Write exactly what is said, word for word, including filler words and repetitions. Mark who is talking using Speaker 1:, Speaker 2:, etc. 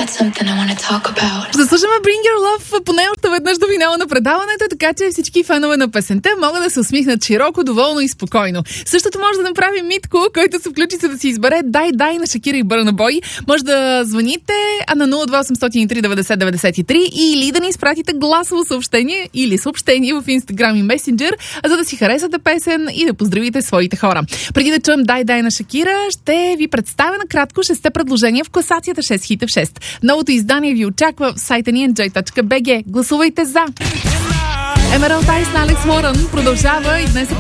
Speaker 1: Да слушаме Bring Your Love поне още веднъж до финала на предаването, така че всички фенове на песента могат да се усмихнат широко, доволно и спокойно. Същото може да направи Митко, който се включи, за да си избере Дай Дай на Шакира и Бърна Бой. Може да звъните на нула два осем нула три деветдесет деветдесет и три или да ни изпратите гласово съобщение или съобщение в Instagram и Messenger, за да си харесате песен и да поздравите своите хора. Преди да чуем Дай Дай на Шакира, ще ви представя накратко шесте предложения в класацията шест хита в шест. Новото издание ви очаква в сайта ни ен джей точка би джи. Гласувайте за! Emerald Eyes на Алекс Уорън продължава и днес е